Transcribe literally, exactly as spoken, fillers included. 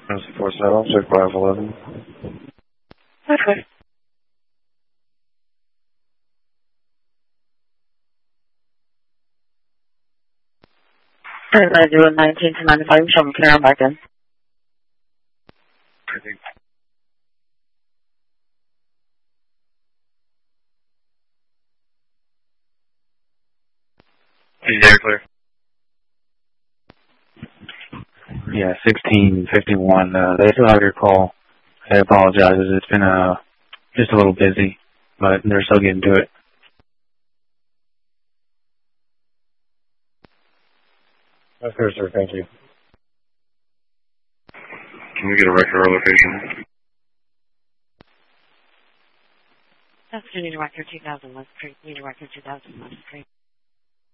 four seven, six five eleven. Okay. I'm going to do a nineteen to ninety-five. Show me clear on back in. Yeah, clear. Yeah, sixteen fifty-one. Uh, they still have your call. I apologize. It's been uh, just a little busy, but they're still getting to it. Of course, sir. Thank you. Can we get a record or location? That's Unity Record two thousand West Street. Unity Record two thousand West Street.